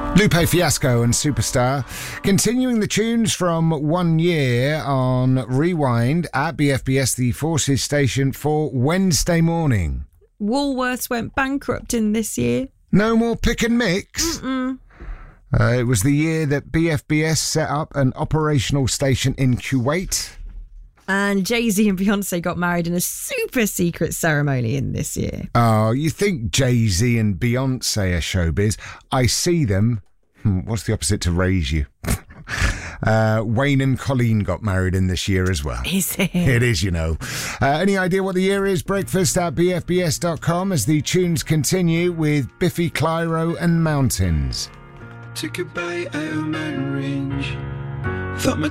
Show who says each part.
Speaker 1: Lupe Fiasco and Superstar. Continuing the tunes from 1 year on Rewind at BFBS, the Forces station, for Wednesday morning.
Speaker 2: Woolworths went bankrupt in this year.
Speaker 1: No more pick and mix? It was the year that BFBS set up an operational station in Kuwait.
Speaker 2: And Jay-Z and Beyonce got married in a super secret ceremony in this year.
Speaker 1: Oh, you think Jay-Z and Beyonce are showbiz? I see them. What's the opposite to raise you? Wayne and Colleen got married in this year as well.
Speaker 2: Is it?
Speaker 1: It is, you know. Any idea what the year is? Breakfast at bfbs.com as the tunes continue with Biffy Clyro and Mountains.
Speaker 3: Took a bite out of Mountain Range. Thought my